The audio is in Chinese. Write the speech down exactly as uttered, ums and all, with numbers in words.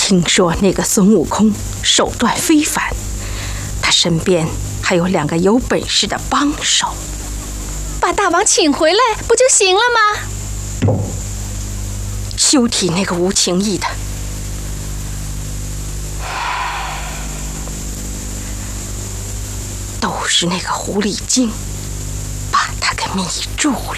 听说那个孙悟空手段非凡，他身边还有两个有本事的帮手， 把大王请回来不就行了吗？ 休提那个无情义的，都是那个狐狸精把他给迷住了。